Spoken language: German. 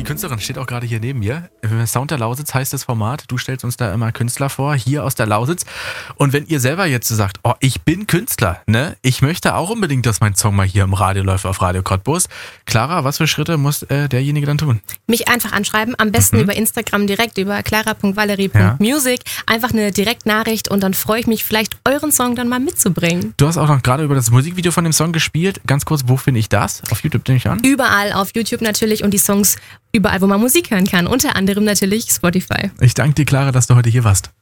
Künstlerin steht auch gerade hier neben mir. Sound der Lausitz heißt das Format. Du stellst uns da immer Künstler vor, hier aus der Lausitz. Und wenn ihr selber jetzt sagt, oh, ich bin Künstler, ne? Ich möchte auch unbedingt, dass mein Song mal hier im Radio läuft auf Radio Cottbus. Clara, was für Schritte muss derjenige dann tun? Mich einfach anschreiben, am besten über Instagram direkt, über clara.valerie.music. Einfach eine Direktnachricht und dann freue ich mich, vielleicht euren Song dann mal mitzubringen. Du hast auch noch gerade über das Musikvideo von dem Song gespielt. Ganz kurz, wo finde ich das? Auf YouTube, nehme ich an? Überall auf YouTube natürlich und die Songs überall, wo man Musik hören kann. Unter anderem natürlich Spotify. Ich danke dir, Clara, dass du heute hier warst.